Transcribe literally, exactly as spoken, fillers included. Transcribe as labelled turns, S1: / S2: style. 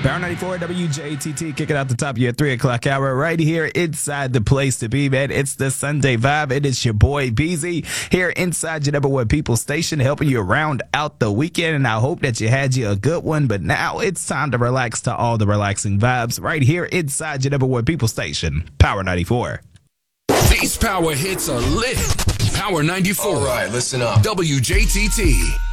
S1: Power ninety-four W J T T kicking out the top of your three o'clock hour right here inside the place to be, man. It's the Sunday vibe. It is your boy Beezy here inside your number one people station, helping you round out the weekend. And I hope that you had you a good one. But now it's time to relax to all the relaxing vibes right here inside your number one people station, Power ninety-four.
S2: These power hits are lit. Power ninety-four.
S3: All right, listen up.
S2: W J T T.